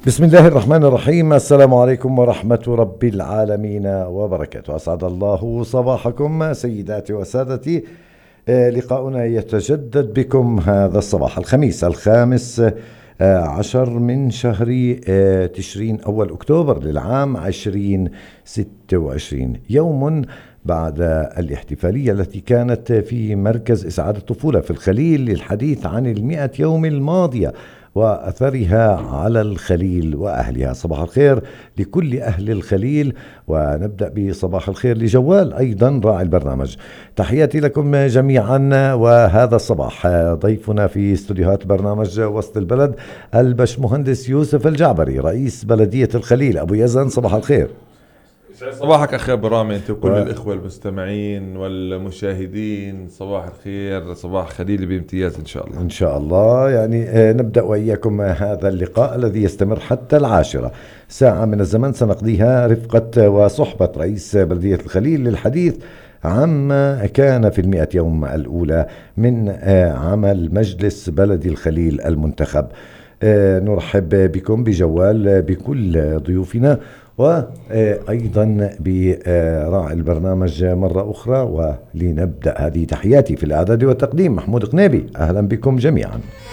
بسم الله الرحمن الرحيم. السلام عليكم ورحمة رب العالمين وبركاته. أسعد الله صباحكم سيداتي وسادتي. لقاؤنا يتجدد بكم هذا الصباح الخميس الخامس عشر من شهر تشرين أول أكتوبر للعام 2026، يوم بعد الاحتفالية التي كانت في مركز إسعاد الطفولة في الخليل للحديث عن 100 يوم الماضية وأثرها على الخليل وأهلها. صباح الخير لكل أهل الخليل، ونبدأ بصباح الخير لجوال أيضا راعي البرنامج. تحياتي لكم جميعا. وهذا الصباح ضيفنا في استوديوهات برنامج وسط البلد البشمهندس يوسف الجعبري رئيس بلدية الخليل. أبو يزن صباح الخير. صباحك أخي أبو رامي، أنت وكل الإخوة المستمعين والمشاهدين، صباح الخير، صباح خليلي بامتياز إن شاء الله. إن شاء الله. يعني نبدأ وإياكم هذا اللقاء الذي يستمر حتى 10 ساعة من الزمن، سنقضيها رفقة وصحبة رئيس بلدية الخليل للحديث عما كان في 100 يوم الأولى من عمل مجلس بلدي الخليل المنتخب. نرحب بكم بجوال بكل ضيوفنا، وأيضا براعي البرنامج مرة أخرى. ولنبدأ هذه تحياتي في الإعداد والتقديم محمود قنيبي. أهلا بكم جميعا.